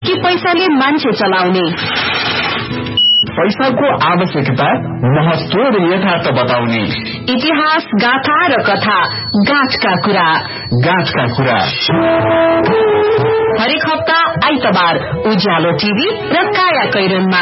कि पैसाले मान्छे चलाउने? पैसाको आवश्यकता, महत्व र यथार्थ बताउने। इतिहास, गाथा र कथा, गाँठका कुरा। हरेक हप्ता आइतबार उज्यालो टिभी र काया कैरनमा।